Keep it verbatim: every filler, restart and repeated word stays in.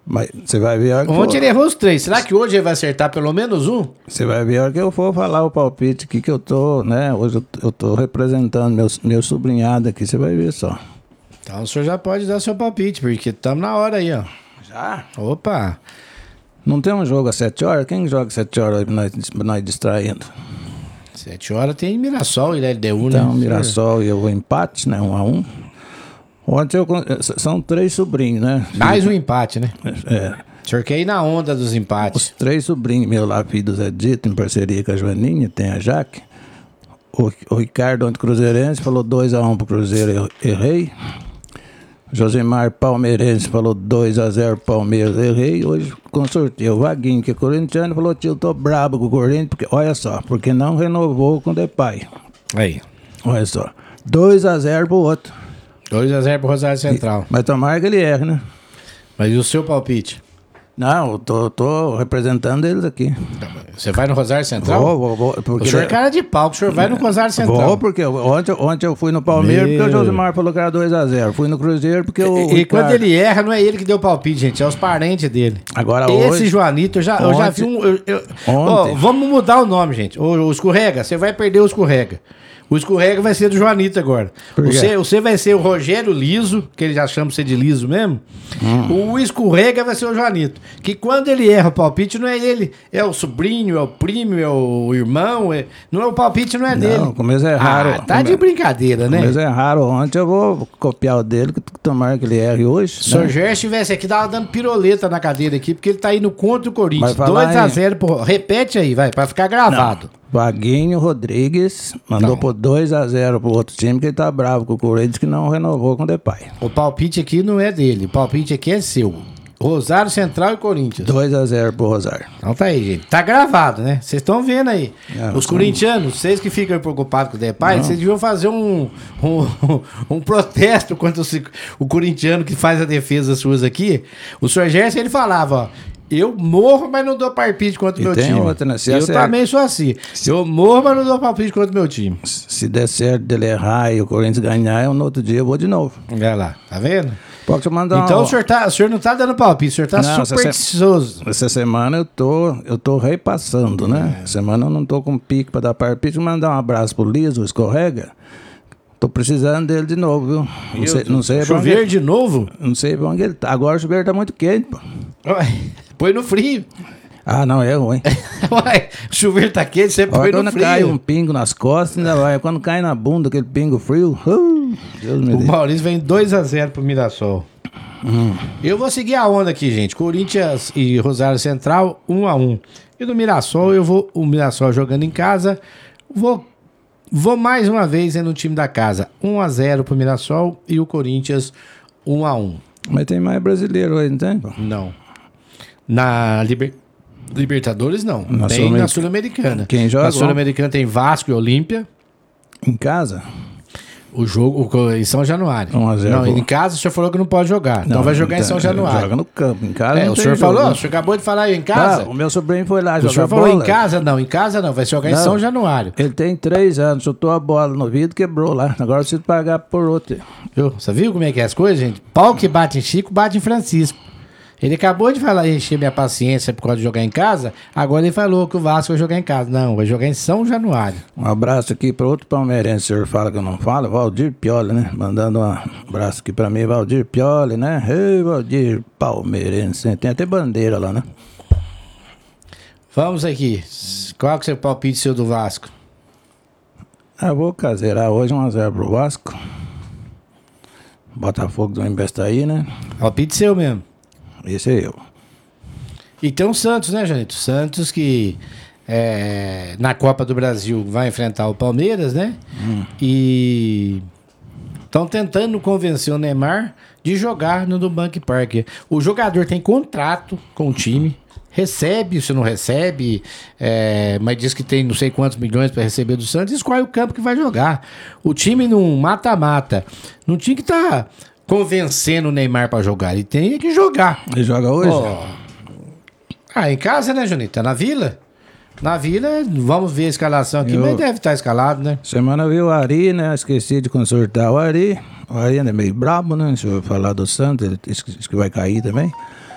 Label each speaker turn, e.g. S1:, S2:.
S1: Mas você vai ver a hora que
S2: Ontem
S1: for.
S2: ele errou os três. Será que hoje ele vai acertar pelo menos um?
S1: Você vai ver a hora que eu for falar o palpite aqui que eu tô, né? Hoje eu, eu tô representando meu, meu sobrinhado aqui, você vai ver só.
S2: Então o senhor já pode dar seu palpite, porque estamos na hora aí, ó.
S1: Já?
S2: Opa!
S1: Não tem um jogo às sete horas? Quem joga às sete horas pra nós, pra nós distraindo?
S2: Sete horas tem Mirassol e L D U, né?
S1: Então, Mirassol e o empate, né? Um a um. Ontem eu, são três sobrinhos, né?
S2: Mais um empate, né?
S1: É.
S2: O senhor quer ir na onda dos empates.
S1: Os três sobrinhos meus lá, filho do Zé Dito, em parceria com a Joaninha, tem a Jaque. O, o Ricardo, ontem cruzeirense, falou dois a um pro Cruzeiro, eu errei. Josemar Palmeirense falou dois a zero Palmeiras, errei. Hoje consortei o Vaguinho, que é corintiano, falou: tio, eu tô brabo com o Corinthians, porque, olha só, porque não renovou com o Depay.
S2: Aí.
S1: Olha só, dois a zero pro outro.
S2: dois a zero pro Rosário Central.
S1: Mas tomara que ele erre, né?
S2: Mas e o seu palpite?
S1: Não, eu tô, tô representando eles aqui.
S2: Você vai no Rosário Central?
S1: Vou, vou, vou. Porque
S2: O senhor é cara de pau, o senhor vai no Rosário Central.
S1: Vou, porque eu- ontem, ontem eu fui no Palmeiras
S2: Meu.
S1: porque o Josimar falou que era dois a zero. Fui no Cruzeiro porque o.
S2: E, e
S1: Ricardo-
S2: quando ele erra, não é ele que deu palpite, gente, é os parentes dele.
S1: Agora
S2: Esse
S1: hoje.
S2: Joanito, eu já, eu já vi
S1: Ontem-
S2: um. eu- eu-
S1: Ontem.
S2: Ó, vamos mudar o nome, gente. O, o escorrega, você vai perder o escorrega. O escorrega vai ser do Joanito agora.
S1: Por quê?
S2: Você, você vai ser o Rogério Liso, que ele já chama você de Liso mesmo.
S1: Hum.
S2: O escorrega vai ser o Joanito. Que quando ele erra o palpite, não é ele. É o sobrinho, é o primo, é o irmão. É, não é o palpite, não é dele.
S1: Não, começo é raro.
S2: Ah, tá de brincadeira, né?
S1: Mas é raro. Ontem eu vou copiar o dele, que tomara que ele erre hoje.
S2: Se o
S1: né?
S2: Gerson estivesse aqui, tava dando piroleta na cadeira aqui, porque ele tá indo contra o Corinthians.
S1: Vai falar
S2: dois a
S1: em-
S2: zero, porra. Repete aí, vai, pra ficar gravado.
S1: Vaguinho Rodrigues mandou
S2: Não.
S1: por dois a zero pro outro time, que ele tá bravo com o Corinthians, que não renovou com o Depay.
S2: O palpite aqui não é dele, o palpite aqui é seu. Rosário Central e Corinthians.
S1: dois a zero pro Rosário.
S2: Então tá aí, gente. Tá gravado, né? Vocês estão vendo aí.
S1: É,
S2: Os
S1: sim.
S2: corintianos, vocês que ficam preocupados com o Depay, vocês deviam fazer um, um, um protesto contra o, o corintiano que faz a defesa suas aqui. O senhor Gerson, ele falava, ó. Eu morro, mas não dou palpite contra o
S1: E
S2: meu
S1: tem
S2: time.
S1: outra, né? Se
S2: Eu
S1: acerta-
S2: também sou assim. Eu morro, mas não dou palpite contra o meu time.
S1: Se der certo dele errar e o Corinthians ganhar, eu, no outro dia eu vou de novo.
S2: Olha lá, tá vendo?
S1: Pode mandar
S2: Então
S1: uma...
S2: o senhor, tá, o senhor não tá dando palpite, o senhor tá
S1: Não,
S2: supersticioso.
S1: Essa semana eu tô, eu tô repassando, né?
S2: É.
S1: Essa semana eu não tô com pique pra dar palpite. Mandar um abraço pro Liso, o escorrega. Tô precisando dele de novo, viu? Não sei, não sei pra onde
S2: Chover
S1: ele-
S2: de novo?
S1: não sei pra onde ele tá. Agora o chuveiro tá muito quente, pô.
S2: Ué, põe no frio.
S1: Ah, não, é ruim.
S2: Ué, o chuveiro tá quente, você põe
S1: Olha,
S2: no
S1: quando
S2: frio.
S1: cai um pingo nas costas, ainda vai. Quando cai na bunda, aquele pingo frio, uh, Deus me
S2: O
S1: livre.
S2: Maurício vem dois a zero pro Mirassol. Eu vou seguir a onda aqui, gente. Corinthians e Rosário Central, um a um. E no Mirassol, eu vou. O Mirassol jogando em casa. Vou, vou mais uma vez no time da casa. um a zero pro Mirassol e o Corinthians um a um.
S1: Mas tem mais brasileiro aí, não tem? pô?
S2: Não. Na Liber- Libertadores, não.
S1: Na
S2: tem
S1: Sul-Americana.
S2: na Sul-Americana.
S1: Quem joga?
S2: Na Sul-Americana tem Vasco e Olímpia.
S1: Em casa?
S2: O jogo o- em São Januário.
S1: um a zero,
S2: Não,
S1: pô.
S2: em casa o senhor falou que não pode jogar. então vai jogar em São Januário.
S1: Joga no campo. Em casa
S2: É,
S1: não
S2: o
S1: tem
S2: senhor
S1: jogo,
S2: falou?
S1: né?
S2: O senhor acabou de falar aí em casa?
S1: Ah, o meu sobrinho foi lá
S2: o
S1: jogar
S2: senhor falou
S1: bola.
S2: em casa? Não, em casa não. Vai jogar em
S1: Não.
S2: São Januário.
S1: Ele tem três anos, chutou a bola no vidro, quebrou lá. Agora eu preciso pagar por outro.
S2: Viu? Você viu como é que é as coisas, gente? Pau que bate em Chico, bate em Francisco. Ele acabou de falar, encher minha paciência por causa de jogar em casa. Agora ele falou que o Vasco vai jogar em casa. Não, vai jogar em São Januário.
S1: Um abraço aqui para outro palmeirense, o senhor fala que eu não falo, Valdir Pioli, né? Mandando um abraço aqui para mim, Valdir Pioli, né? Ei, Valdir, palmeirense. Tem até bandeira lá, né?
S2: Vamos aqui. Qual que é o palpite seu do Vasco?
S1: Ah, vou caseirar hoje um a zero pro Vasco. Botafogo do Embestaí, né?
S2: Palpite seu mesmo.
S1: Esse é eu.
S2: E tem o Santos, né, Janito? Santos que é, na Copa do Brasil vai enfrentar o Palmeiras, né?
S1: Hum.
S2: E estão tentando convencer o Neymar de jogar no Nubank Park. O jogador tem contrato com o time, recebe, se não recebe, é, mas diz que tem não sei quantos milhões para receber do Santos, e escolhe o campo que vai jogar. O time não mata-mata. Não tinha que estar convencendo o Neymar para jogar. Ele tem que jogar.
S1: Ele joga hoje?
S2: Ó, Ah, em casa, né, Junito? Tá na Vila? Na Vila, vamos ver a escalação aqui,
S1: Eu-
S2: mas deve estar escalado, né?
S1: Semana eu vi o Ari, né? Esqueci de consultar o Ari. O Ari é meio brabo, né? Se eu falar do Santos, ele disse que- disse que vai cair também.